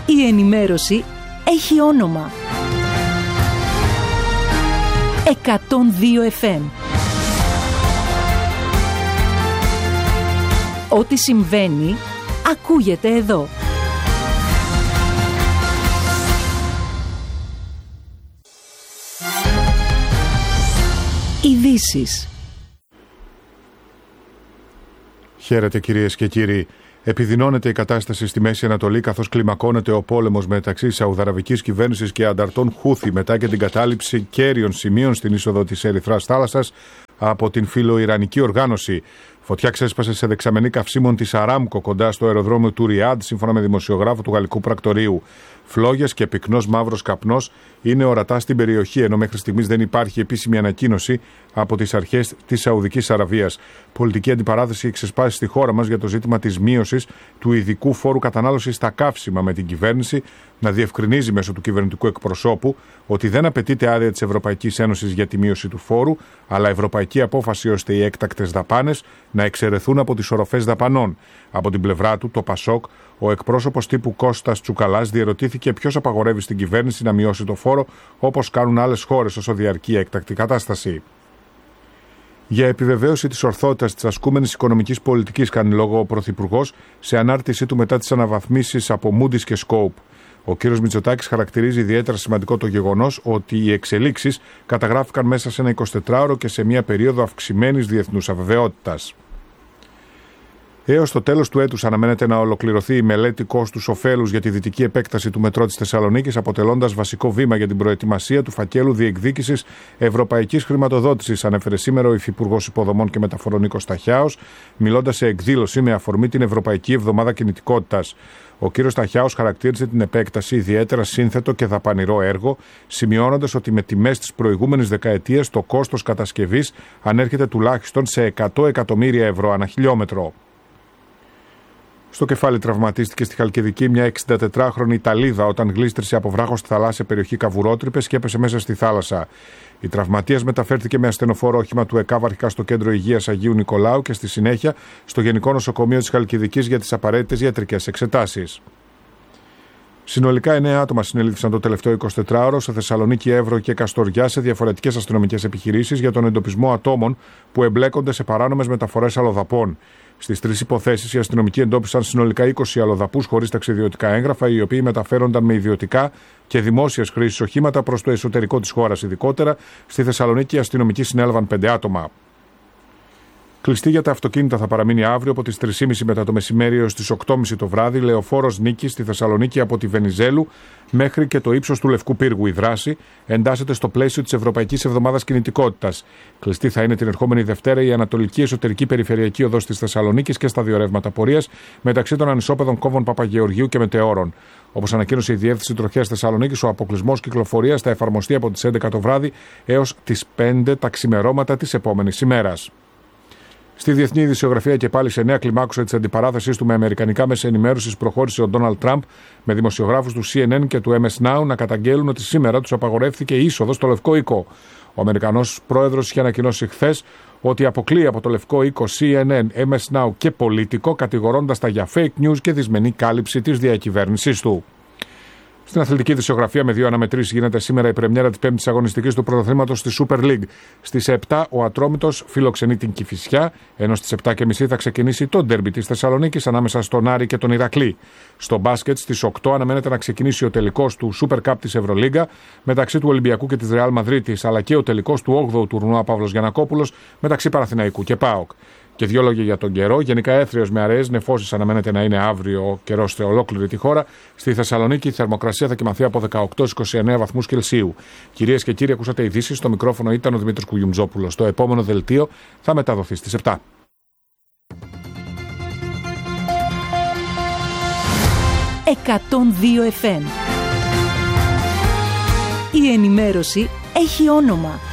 Η ενημέρωση έχει όνομα. 102 FM. Ό,τι συμβαίνει, ακούγεται εδώ. Ειδήσεις. Χαίρετε κυρίες και κύριοι. Επιδεινώνεται η κατάσταση στη Μέση Ανατολή καθώς κλιμακώνεται ο πόλεμος μεταξύ Σαουδαραβικής κυβέρνησης και ανταρτών Χούθι μετά και την κατάληψη κέριων σημείων στην είσοδο της Ερυθράς θάλασσας από την φιλοϊρανική οργάνωση. Φωτιά ξέσπασε σε δεξαμενή καυσίμων της Αράμκο κοντά στο αεροδρόμιο του Ριάντ, σύμφωνα με δημοσιογράφο του γαλλικού πρακτορείου. Φλόγες και πυκνός μαύρος καπνός είναι ορατά στην περιοχή, ενώ μέχρι στιγμής δεν υπάρχει επίσημη ανακοίνωση από τις αρχές της Σαουδικής Αραβίας. Πολιτική αντιπαράθεση έχει ξεσπάσει στη χώρα μας για το ζήτημα της μείωσης του ειδικού φόρου κατανάλωσης στα καύσιμα, με την κυβέρνηση να διευκρινίζει μέσω του κυβερνητικού εκπροσώπου ότι δεν απαιτείται άδεια της Ευρωπαϊκής Ένωσης για τη μείωση του φόρου, αλλά ευρωπαϊκή απόφαση ώστε οι έκτακτες δαπάνες να εξαιρεθούν από τις οροφές δαπανών. Από την πλευρά του, το ΠΑΣΟΚ, ο εκπρόσωπος τύπου Κώστας Τσουκαλάς διερωτήθηκε ποιος απαγορεύει στην κυβέρνηση να μειώσει το φόρο όπως κάνουν άλλες χώρες όσο διαρκεί η έκτακτη κατάσταση. Για επιβεβαίωση της ορθότητας της ασκούμενης οικονομικής πολιτικής κάνει λόγο ο Πρωθυπουργός σε ανάρτησή του μετά τις αναβαθμίσεις από Moody's και Scope. Ο κ. Μητσοτάκης χαρακτηρίζει ιδιαίτερα σημαντικό το γεγονός ότι οι εξελίξεις καταγράφηκαν μέσα σε ένα 24ωρο και σε μια περίοδο αυξημένης διεθνούς αβεβαιότητας. Έως το τέλος του έτους αναμένεται να ολοκληρωθεί η μελέτη κόστους-οφέλους για τη δυτική επέκταση του μετρό της Θεσσαλονίκης, αποτελώντας βασικό βήμα για την προετοιμασία του φακέλου διεκδίκησης ευρωπαϊκής χρηματοδότησης, ανέφερε σήμερα ο Υφυπουργός Υποδομών και Μεταφορών Νίκος Ταχιάος, μιλώντας σε εκδήλωση με αφορμή την Ευρωπαϊκή Εβδομάδα Κινητικότητας. Ο κ. Ταχιάος χαρακτήριζε την επέκταση ιδιαίτερα σύνθετο και δαπανηρό έργο, σημειώνοντας ότι με τιμές της προηγούμενης δεκαετίας το κόστος κατασκευής ανέρχεται τουλάχιστον σε 100 εκατομμύρια ευρώ ανά χιλιόμετρο. Στο κεφάλι τραυματίστηκε στη Χαλκιδική μια 64χρονη Ιταλίδα όταν γλίστρισε από βράχο στη θαλάσσια περιοχή Καβουρότρυπες και έπεσε μέσα στη θάλασσα. Η τραυματίας μεταφέρθηκε με ασθενοφόρο όχημα του ΕΚΑΒ αρχικά στο Κέντρο Υγείας Αγίου Νικολάου και στη συνέχεια στο Γενικό Νοσοκομείο της Χαλκιδικής για τις απαραίτητες ιατρικές εξετάσεις. Συνολικά 9 άτομα συνελήφθησαν το τελευταίο 24ωρο σε Θεσσαλονίκη, Εύρο και Καστοριά σε διαφορετικές αστυνομικές επιχειρήσεις για τον εντοπισμό ατόμων που εμπλέκονται σε παράνομες μεταφορές αλλοδαπών. Στις 3 υποθέσεις οι αστυνομικοί εντόπισαν συνολικά 20 αλλοδαπούς χωρίς ταξιδιωτικά έγγραφα, οι οποίοι μεταφέρονταν με ιδιωτικά και δημόσιας χρήσης οχήματα προς το εσωτερικό της χώρας. Ειδικότερα στη Θεσσαλονίκη οι αστυνομικοί συνέλαβαν 5 άτομα. Κλειστή για τα αυτοκίνητα θα παραμείνει αύριο από τις 3.30 μετά το μεσημέρι έως τις 8.30 το βράδυ λεωφόρος Νίκης στη Θεσσαλονίκη από τη Βενιζέλου μέχρι και το ύψος του Λευκού Πύργου. Η δράση εντάσσεται στο πλαίσιο της Ευρωπαϊκής Εβδομάδας Κινητικότητας. Κλειστή θα είναι την ερχόμενη Δευτέρα η Ανατολική Εσωτερική Περιφερειακή Οδός της Θεσσαλονίκης και στα δύο ρεύματα πορείας μεταξύ των ανισόπεδων κόμβων Παπαγεωργίου και Μετεώρων. Όπως ανακοίνωσε η Διεύθυνση Τροχέας Θεσσαλονίκης, ο αποκλεισμός κυκλοφορίας θα εφαρμοστεί από τις 11 το βράδυ έως τις 5 τα ξημερώματα της επόμενης ημέρας. Στη διεθνή ειδησιογραφία και πάλι σε νέα κλιμάκουσα της αντιπαράθεσής του με αμερικανικά μέσα ενημέρωσης προχώρησε ο Ντόναλντ Τραμπ με δημοσιογράφους του CNN και του MS Now να καταγγέλουν ότι σήμερα τους απαγορεύτηκε η είσοδος στο Λευκό Οίκο. Ο Αμερικανός πρόεδρος είχε ανακοινώσει χθες ότι αποκλείει από το Λευκό Οίκο CNN, MS Now και Πολίτικο, κατηγορώντας τα για fake news και δυσμενή κάλυψη της διακυβέρνησής του. Στην αθλητική ειδησιογραφία με 2 αναμετρήσεις γίνεται σήμερα η πρεμιέρα της 5ης αγωνιστικής του πρωταθλήματος στη Super League. Στις 7 ο Ατρόμητος φιλοξενεί την Κηφισιά, ενώ στις 7.30 θα ξεκινήσει το ντέρμπι της Θεσσαλονίκης ανάμεσα στον Άρη και τον Ηρακλή. Στο μπάσκετ στις 8 αναμένεται να ξεκινήσει ο τελικός του Super Cup της Ευρωλίγκα μεταξύ του Ολυμπιακού και της Ρεάλ Μαδρίτης, αλλά και ο τελικός του 8ου τουρνουά Παύλος Γιαννακόπουλος μεταξύ Παναθηναϊκού και ΠΑΟΚ. Και 2 λόγια για τον καιρό. Γενικά έθριος με αραιές νεφώσεις αναμένεται να είναι αύριο ο καιρός σε ολόκληρη τη χώρα. Στη Θεσσαλονίκη η θερμοκρασία θα κυμανθεί από 18-29 βαθμούς Κελσίου. Κυρίες και κύριοι, ακούσατε ειδήσεις. Στο μικρόφωνο ήταν ο Δημήτρης Κουγιουμτζόπουλος. Το επόμενο δελτίο θα μεταδοθεί στις 7. 102 FM. Η ενημέρωση έχει όνομα.